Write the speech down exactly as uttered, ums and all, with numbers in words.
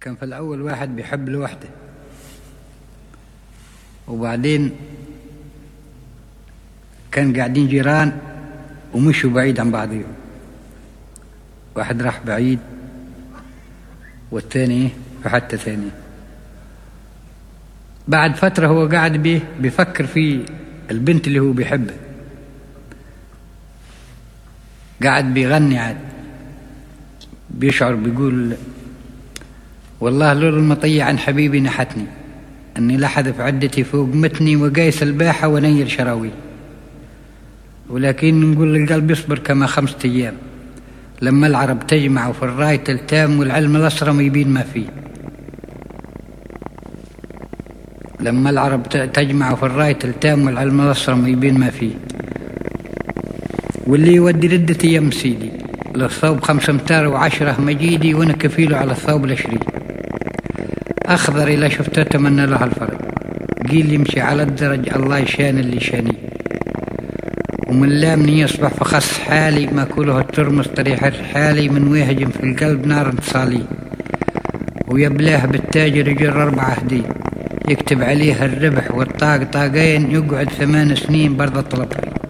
كان في الأول واحد بيحب لوحده، وبعدين كان قاعدين جيران ومشوا بعيد عن بعضهم، واحد راح بعيد والثاني في حتة ثانية. بعد فترة هو قاعد بيه بيفكر في البنت اللي هو بيحبها، قاعد بيغني عاد، بيشعر بيقول: والله لولا المطية عن حبيبي نحتني، أني لحذف عدتي فوق متني وقايس الباحة ونير شراوي، ولكن نقول للقلب يصبر كما خمسة أيام، لما العرب تجمع في الراية التام والعلم الأصرم يبين ما فيه. لما العرب تجمع في الراية التام والعلم الأصرم يبين ما فيه، واللي يودي ردتي يم سيدي للثوب خمسة امتار وعشرة مجيدي، وانا كفيله على الثوب العشرين. أخضر إلى شفته أتمنى له الفرج، قيل يمشي على الدرج الله يشان اللي شاني، ومن لامني يصبح فخص حالي ما كله الترمس طريح حالي، من ويهجم في القلب نار انتصالي، ويبلاه بالتاجر يجر أربعة هدي، يكتب عليها الربح والطاق طاقين، يقعد ثمان سنين برضه طلب.